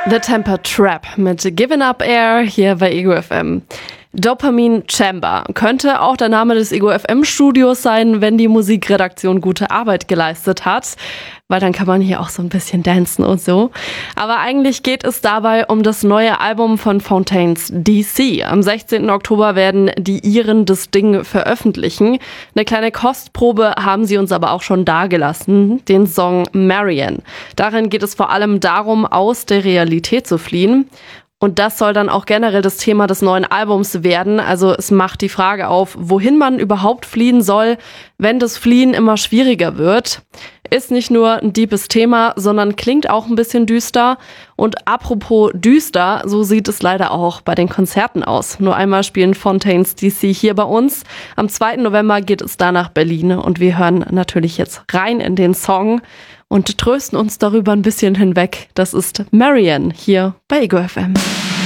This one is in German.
The Temper Trap mit Given Up Air hier bei Ego FM. Dopamine Chamber könnte auch der Name des Ego FM Studios sein, wenn die Musikredaktion gute Arbeit geleistet hat, weil dann kann man hier auch so ein bisschen dancen und so. Aber eigentlich geht es dabei um das neue Album von Fontaines DC. Am 16. Oktober werden die Iren das Ding veröffentlichen. Eine kleine Kostprobe haben sie uns aber auch schon dagelassen, den Song Marian. Darin geht es vor allem darum, aus der Realität zu fliehen. Und das soll dann auch generell das Thema des neuen Albums werden. Also es macht die Frage auf, wohin man überhaupt fliehen soll, wenn das Fliehen immer schwieriger wird. Ist nicht nur ein deepes Thema, sondern klingt auch ein bisschen düster. Und apropos düster, so sieht es leider auch bei den Konzerten aus. Nur einmal spielen Fontaines DC hier bei uns. Am 2. November geht es da nach Berlin und wir hören natürlich jetzt rein in den Song und trösten uns darüber ein bisschen hinweg. Das ist Marian hier bei Ego FM.